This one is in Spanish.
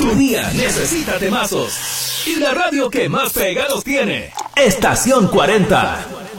Tu día necesita temazos. Y la radio que más pegados tiene. Estación 40.